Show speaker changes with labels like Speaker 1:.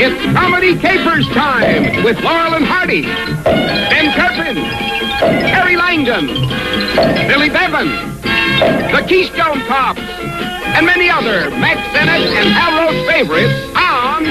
Speaker 1: It's Comedy Capers time with Laurel and Hardy, Ben Turpin, Harry Langdon, Billy Bevan, the Keystone Cops, and many other Max Sennett and Hal Roach favorites